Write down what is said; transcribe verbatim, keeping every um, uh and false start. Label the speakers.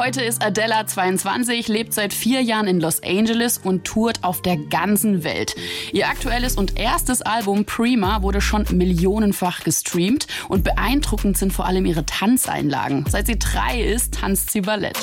Speaker 1: Heute ist Adela zweiundzwanzig, lebt seit vier Jahren in Los Angeles und tourt auf der ganzen Welt. Ihr aktuelles und erstes Album Prima wurde schon millionenfach gestreamt und beeindruckend sind vor allem ihre Tanzeinlagen. Seit sie drei ist, tanzt sie Ballett.